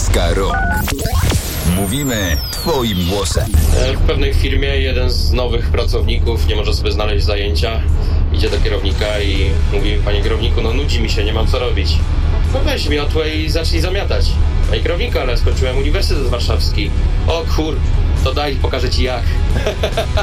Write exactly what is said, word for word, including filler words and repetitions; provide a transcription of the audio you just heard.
SK Rock. Mówimy twoim głosem. W pewnej firmie jeden z nowych pracowników nie może sobie znaleźć zajęcia. Idzie do kierownika i mówi: panie kierowniku, no nudzi mi się, nie mam co robić. No weź miotłę i zacznij zamiatać. Panie kierowniku, ale skończyłem Uniwersytet Warszawski. O kur, to daj, pokażę ci jak.